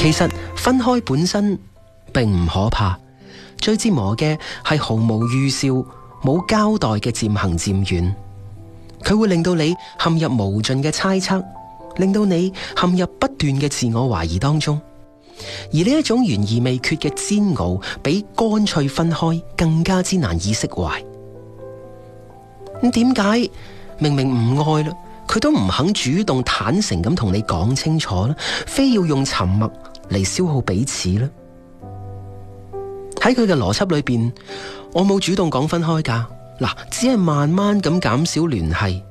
其實分開本身並唔可怕，最折磨嘅係毫無預兆、冇交代嘅漸行漸遠。佢會令到你陷入無盡嘅猜測，令到你陷入不斷嘅自我懷疑當中。而呢一種懸而未決嘅煎熬，比乾脆分開更加之難以釋懷。咁點解明明唔愛啦，佢都唔肯主動坦誠咁同你講清楚啦，非要用沉默嚟消耗彼此呢？喺佢嘅邏輯裏邊，我冇主動講分開㗎，嗱，只係慢慢咁減少聯繫，